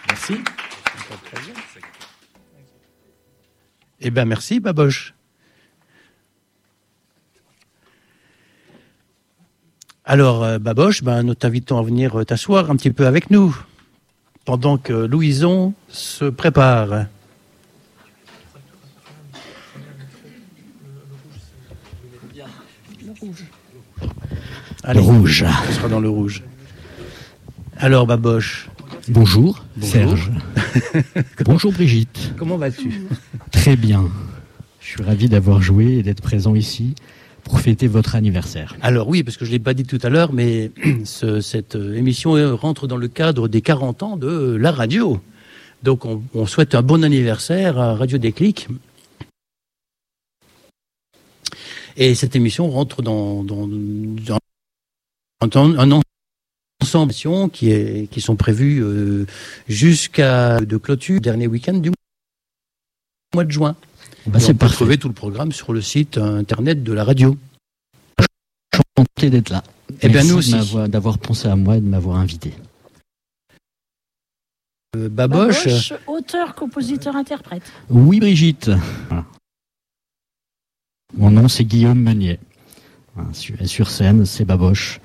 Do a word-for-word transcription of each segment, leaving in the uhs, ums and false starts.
Merci. Eh bien, merci, Baboche. Alors, euh, Baboche, ben, nous t'invitons à venir t'asseoir un petit peu avec nous, pendant que Louison se prépare. Le rouge. Allez, le rouge. Ce sera dans le rouge. Alors, Baboche. Bonjour, Bonjour. Serge. Bonjour Brigitte. Comment vas-tu? Très bien. Je suis ravi d'avoir joué et d'être présent ici pour fêter votre anniversaire. Alors oui, parce que je ne l'ai pas dit tout à l'heure, mais ce, cette émission rentre dans le cadre des quarante ans de la radio. Donc on, on souhaite un bon anniversaire à Radio Déclic. Et cette émission rentre dans, dans, dans, dans un ensemble d'actions qui, est, qui sont prévues euh, jusqu'à de clôture, dernier week-end du mois de juin. Bah, c'est on peut parfait. trouver tout le programme sur le site internet de la radio. Enchanté d'être là. Eh bien, nous Merci aussi. d'avoir pensé à moi et de m'avoir invité. Euh, Baboche, Baboche, auteur, compositeur, interprète. Oui Brigitte. Voilà. Mon nom c'est Guillaume Meunier. Voilà, sur, sur scène c'est Baboche.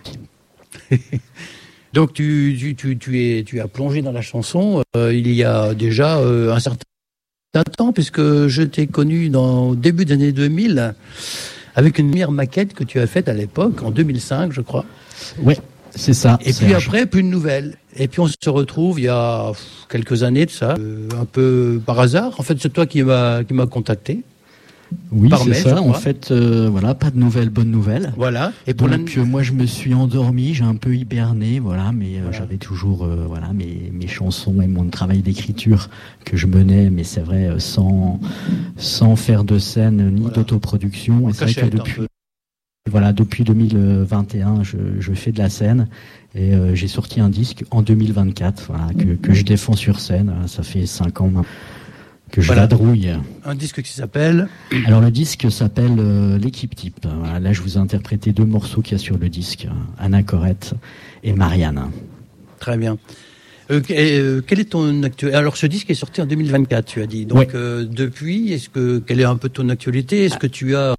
donc tu, tu, tu, tu, es, tu as plongé dans la chanson euh, il y a déjà euh, un certain temps, puisque je t'ai connu dans, au début des années deux mille avec une première maquette que tu as faite à l'époque, en deux mille cinq je crois. Ouais, c'est ça. Et Serge. puis après, plus de nouvelles. Et puis on se retrouve il y a quelques années de ça, euh, un peu par hasard. En fait, c'est toi qui m'as qui m'as contacté. Oui, par c'est mail, je ça. En crois. fait, euh, voilà, pas de nouvelles, bonnes nouvelles. Voilà. Et pour Donc la... euh, moi je me suis endormi, j'ai un peu hiberné, voilà, mais euh, Voilà. j'avais toujours euh, voilà mes, mes chansons et mon travail d'écriture que je menais, mais c'est vrai euh, sans sans faire de scène ni Voilà. d'autoproduction. Et c'est vrai que cachette, un depuis peu. voilà depuis deux mille vingt et un je, je fais de la scène et euh, j'ai sorti un disque en deux mille vingt-quatre, voilà, que que je défends sur scène. Voilà, ça fait cinq ans maintenant que je Voilà. vadrouille. Un disque qui s'appelle Alors le disque s'appelle euh, L'équipe type. Voilà, là je vous ai interprété deux morceaux qu'il y a sur le disque, Anna Corette et Marianne. Très bien. Euh, et, euh, quel est ton actuel... Alors ce disque est sorti en deux mille vingt-quatre, tu as dit. Donc Ouais. euh, depuis, est-ce que quelle est un peu ton actualité? Est-ce que tu as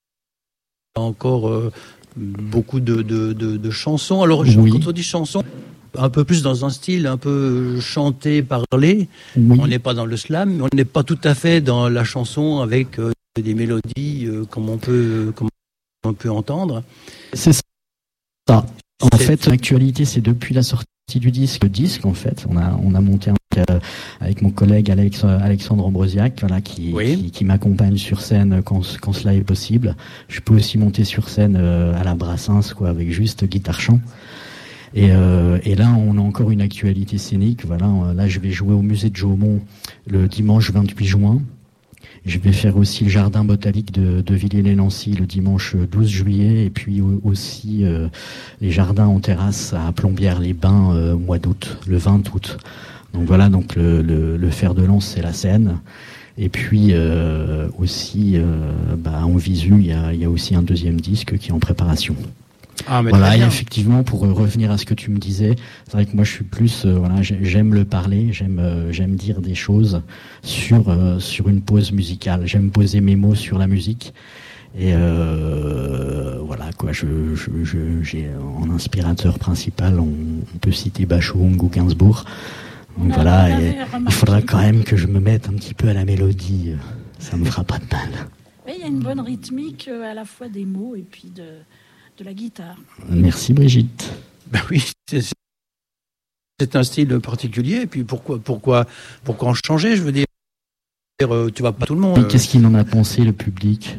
encore euh, beaucoup de, de, de, de chansons? Alors je- Oui. quand on dit chansons, un peu plus dans un style un peu chanté, parlé. Oui. On n'est pas dans le slam, mais on n'est pas tout à fait dans la chanson avec euh, des mélodies euh, comme on peut comme on peut entendre. C'est ça. En C'est- fait, l'actualité, c'est depuis la sortie du disque, le disque en fait, on a on a monté un, euh, avec mon collègue Alex, Alexandre Ambrosiac, voilà, qui Oui. qui, qui m'accompagne sur scène quand quand cela est possible. Je peux aussi monter sur scène euh, à la Brassens, quoi, avec juste guitare chant. Et, euh, et là, on a encore une actualité scénique. Voilà, là, je vais jouer au musée de Jaumont le dimanche vingt-huit juin. Je vais faire aussi le jardin botanique de, de Villiers-les-Nancy le dimanche douze juillet, et puis au- aussi euh, les jardins en terrasse à Plombières-les-Bains euh, au mois d'août, le vingt août. Donc voilà, donc le, le, le fer de lance, c'est la Seine. Et puis euh, aussi, euh, bah, en visu, il y a, il y a aussi un deuxième disque qui est en préparation. Ah, mais Voilà, très et bien. effectivement, pour euh, revenir à ce que tu me disais, c'est vrai que moi je suis plus, euh, voilà, j'ai- j'aime le parler, j'aime, euh, j'aime dire des choses sur euh, sur une pause musicale. J'aime poser mes mots sur la musique. Et euh, voilà quoi, je, je, je, j'ai en inspirateur principal, on, on peut citer Bachung ou Gainsbourg. Donc On a- voilà, on et avait il remarqué. faudra quand même que je me mette un petit peu à la mélodie. Ça me fera pas de mal. Mais il y a une bonne rythmique euh, à la fois des mots et puis de, de la guitare. Merci Brigitte. Ben oui, c'est, c'est un style particulier. Et puis pourquoi, pourquoi, pourquoi en changer? Je veux dire, euh, tu vas pas tout le monde. Et qu'est-ce qu'il en a pensé le public?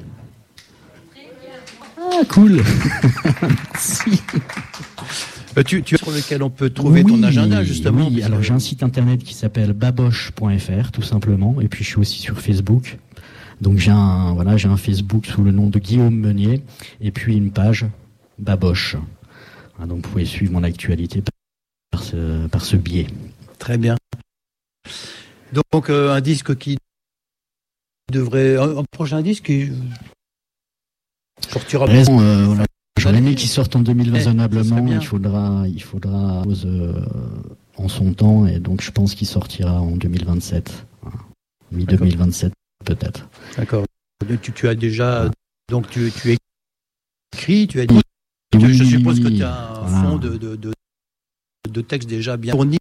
Ah cool. Merci. Euh, tu, tu sur lequel on peut trouver Oui, ton agenda justement. Oui, puisque- alors j'ai un site internet qui s'appelle baboche point f r tout simplement, et puis je suis aussi sur Facebook. Donc j'ai un voilà, j'ai un Facebook sous le nom de Guillaume Meunier, et puis une page Baboche. Voilà, donc vous pouvez suivre mon actualité par ce par ce biais. Très bien. Donc euh, un disque qui devrait, un, un prochain disque qui sortira. Raison, euh, voilà. J'aurais aimé qu'il sorte en deux mille vingt Eh, ça serait raisonnablement. bien. Il faudra, il faudra euh, en son temps, et donc je pense qu'il sortira en deux mille vingt-sept, mi deux mille vingt-sept peut-être. D'accord. Tu, tu as déjà, ouais. donc tu, tu écris, tu as dit, oui, je suppose que tu as un voilà. fond de, de, de, de texte déjà bien fourni.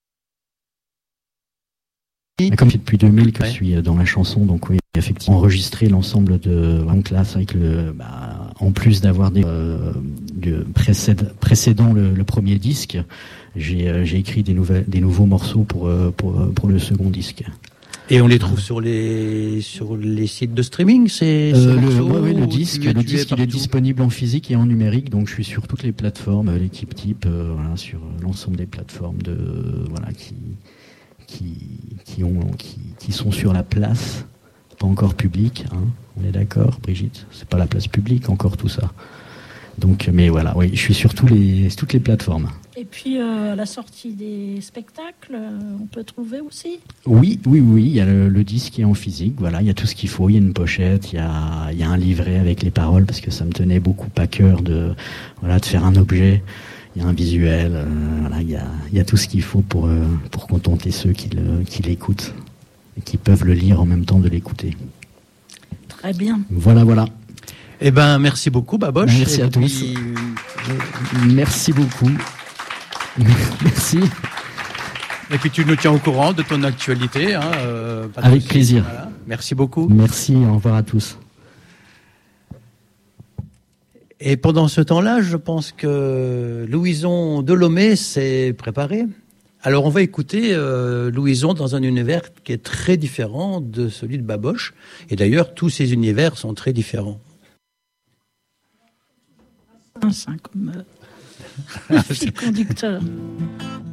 Comme c'est depuis deux mille que ouais. je suis dans la chanson, donc oui, effectivement, enregistrer l'ensemble de. Donc là, c'est vrai que le, bah, en plus d'avoir des euh, de précède, précédant le, le premier disque, j'ai, euh, j'ai écrit des nouvelles, des nouveaux morceaux pour euh, pour pour le second disque. Et on les trouve sur les sur les sites de streaming, c'est euh, le, ouais, ouais, le disque, le disque il est disponible en physique et en numérique, donc je suis sur toutes les plateformes, l'équipe type, euh, voilà, sur l'ensemble des plateformes de voilà qui. Qui, qui, ont, qui, qui sont sur la place, pas encore publique, hein, on est d'accord, Brigitte, c'est pas la place publique encore tout ça. Donc, mais voilà, oui, je suis sur tous les, toutes les plateformes. Et puis euh, la sortie des spectacles, euh, on peut trouver aussi. Oui, oui, oui, il y a le, le disque qui est en physique, voilà, il y a tout ce qu'il faut, il y a une pochette, il y a, il y a un livret avec les paroles parce que ça me tenait beaucoup à cœur de, voilà, de faire un objet. Il y a un visuel, euh, voilà, il y a, il y a tout ce qu'il faut pour, euh, pour contenter ceux qui, le, qui l'écoutent et qui peuvent le lire en même temps de l'écouter. Très bien. Voilà, voilà. Eh ben, merci beaucoup, Baboche. Merci et à tous. Puis... Merci beaucoup. Merci. Et puis tu nous tiens au courant de ton actualité. Hein, euh, Avec plaisir. Voilà. Merci beaucoup. Merci, au revoir à tous. Et pendant ce temps-là, je pense que Louison Delhomme s'est préparé. Alors on va écouter euh, Louison dans un univers qui est très différent de celui de Baboche. Et d'ailleurs, tous ces univers sont très différents. Un comme euh, fil conducteur.